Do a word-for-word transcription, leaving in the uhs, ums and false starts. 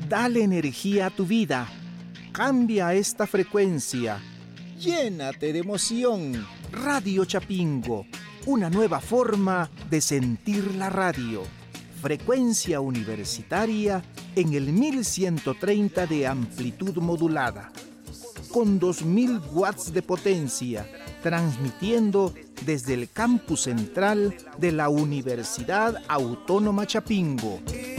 Dale energía a tu vida. Cambia esta frecuencia. Llénate de emoción. Radio Chapingo, una nueva forma de sentir la radio. Frecuencia universitaria en el mil ciento treinta de amplitud modulada. Con dos mil watts de potencia, transmitiendo desde el campus central de la Universidad Autónoma Chapingo.